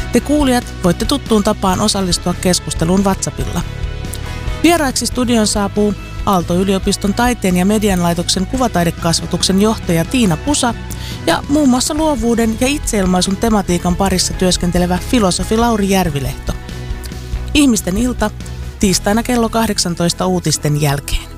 Te kuulijat voitte tuttuun tapaan osallistua keskusteluun WhatsAppilla. Vieraiksi studion saapuu Aalto-yliopiston taiteen ja median laitoksen kuvataidekasvatuksen johtaja Tiina Pusa ja muun muassa luovuuden ja itseilmaisun tematiikan parissa työskentelevä filosofi Lauri Järvilehto. Ihmisten ilta tiistaina kello 18 uutisten jälkeen.